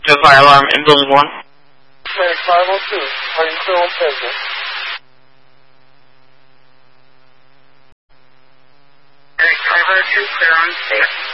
The fire alarm in building 1. Clinic 502, are you still on business? Clinic 502, clear on state.